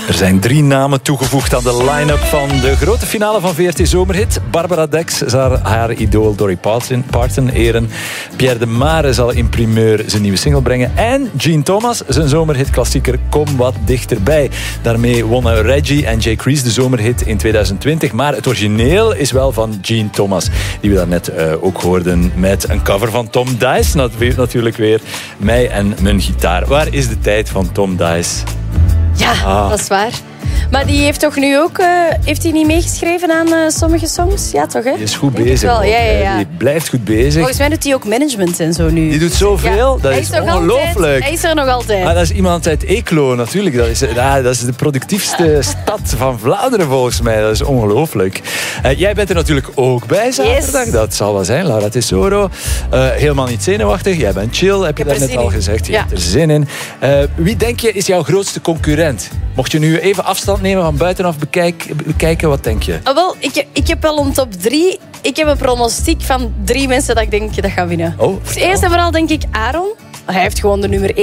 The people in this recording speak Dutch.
Er zijn 3 namen toegevoegd aan de line-up van de grote finale van VRT Zomerhit. Barbara Dex zal haar idool Dolly Parton eren. Pierre de Mare zal in primeur zijn nieuwe single brengen. En Gene Thomas zijn zomerhit-klassieker Kom wat dichterbij. Daarmee wonnen Reggie en Jay Crease de zomerhit in 2020. Maar het origineel is wel van Gene Thomas, die we daarnet ook hoorden met een cover van Tom Dice. Natuurlijk weer Mij en mijn gitaar. Waar is de tijd van Tom Dice? Ja, dat is waar. Maar die heeft toch nu ook... heeft hij niet meegeschreven aan sommige songs? Ja, toch, hè? Die is goed bezig. Wel. Ja. Die blijft goed bezig. Volgens mij doet hij ook management en zo nu. Die doet zoveel. Ja, dat is ongelooflijk. Hij is er nog altijd. Maar dat is iemand uit Eeklo natuurlijk. Dat is de productiefste stad van Vlaanderen volgens mij. Dat is ongelooflijk. Jij bent er natuurlijk ook bij zaterdag. Yes. Dat zal wel zijn, Laura Tesoro. Helemaal niet zenuwachtig. Jij bent chill, heb je net al gezegd. Je hebt er zin in. Wie denk je is jouw grootste concurrent? Mocht je nu even afstand nemen van buitenaf bekijken, wat denk je? Wel, ik heb wel een top 3. Ik heb een pronostiek van 3 mensen dat ik denk dat gaan winnen. Oh, dus eerst en vooral denk ik Aaron. Hij heeft gewoon de nummer 1